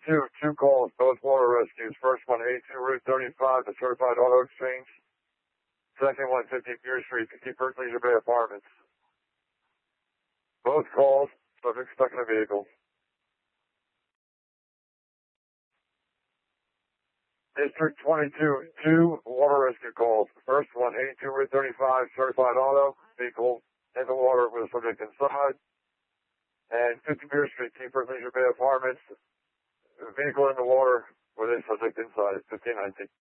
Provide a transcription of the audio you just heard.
two calls, both water rescues. First one, 82 Route 35, the Certified Auto Exchange. Second one, 50 Pier Street, 50 Berkeley Bay Apartments. Both calls, subject stuck in a vehicle. District 22, two water rescue calls. First one, 82 Route 35, Certified Auto, vehicle in the water with a subject inside. And 50 Pier Street, Keeper Leisure Bay Apartments, vehicle in the water with a subject inside, 1519.